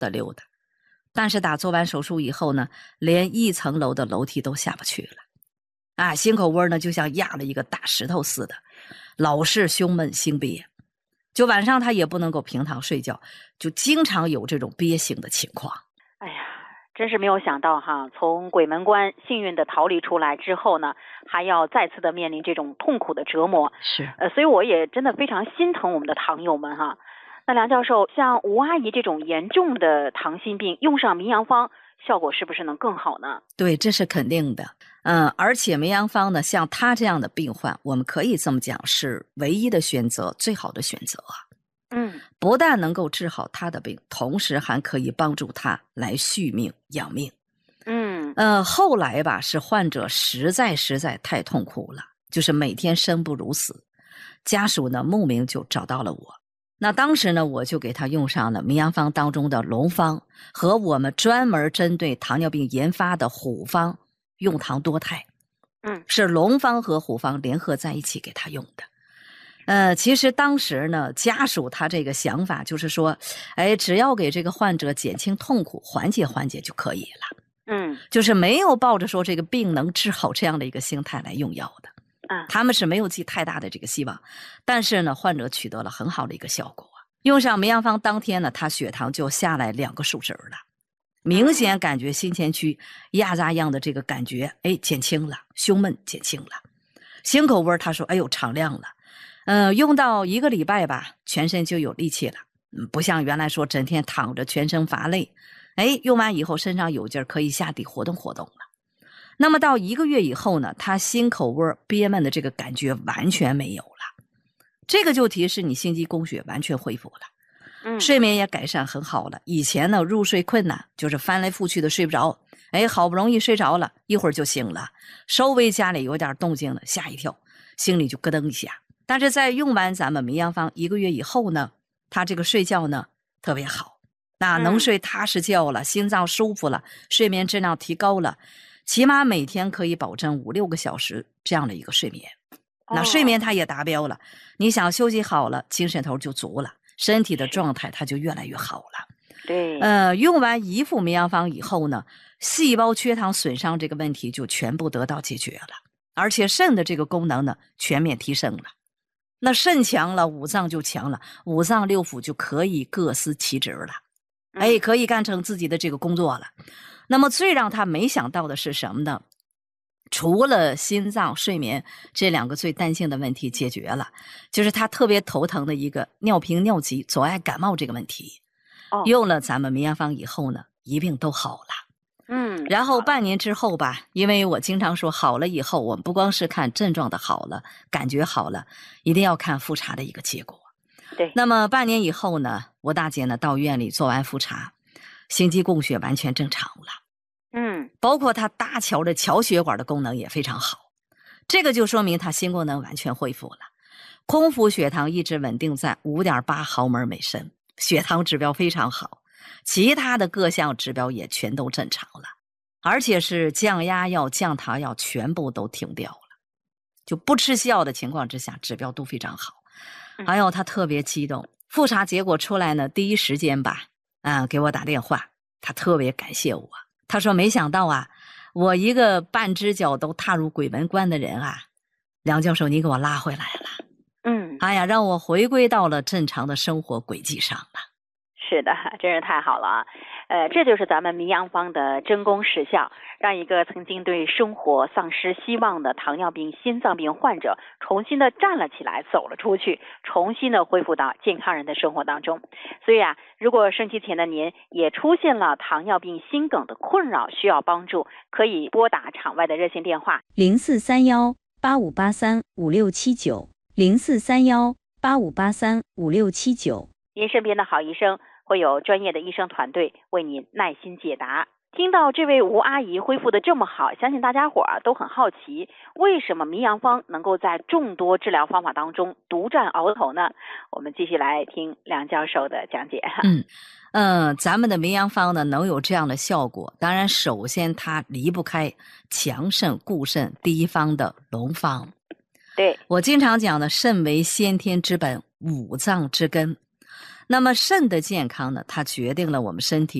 得溜达。但是打做完手术以后呢，连1层楼的楼梯都下不去了。啊，心口窝呢就像压了一个大石头似的，老是胸闷心憋，就晚上他也不能够平躺睡觉，就经常有这种憋醒的情况。 哎呀，真是没有想到哈，从鬼门关幸运的逃离出来之后呢，还要再次的面临这种痛苦的折磨。 是， 所以我也真的非常心疼我们的糖友们哈。那梁教授，像吴阿姨这种严重的糖心病，用上绵羊方，效果是不是能更好呢？ 对，这是肯定的。而且绵羊方呢，像他这样的病患，我们可以这么讲，是唯一的选择，最好的选择啊。不但能够治好他的病，同时还可以帮助他来续命养命。后来吧，是患者实在太痛苦了，就是每天生不如死，家属呢慕名就找到了我。那当时呢，我就给他用上了绵羊方当中的龙方和我们专门针对糖尿病研发的虎方用糖多肽。是龙方和虎方联合在一起给他用的。其实当时呢，家属他这个想法就是说，只要给这个患者减轻痛苦，缓解就可以了。就是没有抱着说这个病能治好这样的一个心态来用药的。他们是没有寄太大的这个希望，但是呢，患者取得了很好的一个效果。用上绵羊方当天呢，他血糖就下来2个数值了，明显感觉心前区压榨样的这个感觉，减轻了，胸闷减轻了，心口窝他说，哎呦敞亮了。用到1个礼拜吧，全身就有力气了。不像原来说整天躺着全身乏累，用完以后身上有劲儿，可以下地活动活动了。那么到1个月以后呢，他心口窝憋闷的这个感觉完全没有了，这个就提示你心肌供血完全恢复了。睡眠也改善很好了。以前呢入睡困难，就是翻来覆去的睡不着，好不容易睡着了，一会儿就醒了，稍微家里有点动静了，吓一跳，心里就咯噔一下。但是在用完咱们绵羊方1个月以后呢，他这个睡觉呢特别好，那能睡踏实觉了，心脏舒服了，睡眠质量提高了，起码每天可以保证5-6个小时这样的一个睡眠。那睡眠它也达标了，你想休息好了，精神头就足了，身体的状态它就越来越好了。 对， 用完1副绵羊方以后呢，细胞缺糖损伤这个问题就全部得到解决了，而且肾的这个功能呢全面提升了。那肾强了，五脏就强了，五脏六腑就可以各司其职了，可以干成自己的这个工作了。那么最让他没想到的是什么呢？除了心脏睡眠这2个最担心的问题解决了，就是他特别头疼的一个尿频尿急阻碍感冒这个问题。用了咱们绵羊方以后呢，一并都好了。然后半年之后吧，因为我经常说好了以后，我们不光是看症状的好了，感觉好了，一定要看复查的一个结果。 对， 那么半年以后呢，我大姐呢到医院里做完复查，心肌供血完全正常了。包括她搭桥的桥血管的功能也非常好，这个就说明她心功能完全恢复了。空腹血糖一直稳定在5.8毫摩尔每升，血糖指标非常好，其他的各项指标也全都正常了，而且是降压药、降糖药全部都停掉了，就不吃西药的情况之下，指标都非常好。还有他特别激动，复查结果出来呢，第一时间吧，给我打电话，他特别感谢我。他说没想到啊，我一个半只脚都踏入鬼门关的人啊，梁教授你给我拉回来了。让我回归到了正常的生活轨迹上了。 是的，真是太好了啊！这就是咱们绵羊方的真功实效，让一个曾经对生活丧失希望的糖尿病、心脏病患者重新的站了起来，走了出去，重新的恢复到健康人的生活当中。所以啊，如果升期前的您也出现了糖尿病、心梗的困扰，需要帮助，可以拨打场外的热线电话 043185835679，043185835679。 您身边的好医生会有专业的医生团队为您耐心解答。听到这位吴阿姨恢复的这么好，相信大家伙都很好奇，为什么绵羊方能够在众多治疗方法当中独占鳌头呢？我们继续来听梁教授的讲解。 咱们的绵羊方呢能有这样的效果，当然首先它离不开强肾固肾第一方的龙方。 对， 我经常讲的，肾为先天之本，五脏之根。 那么肾的健康呢，它决定了我们身体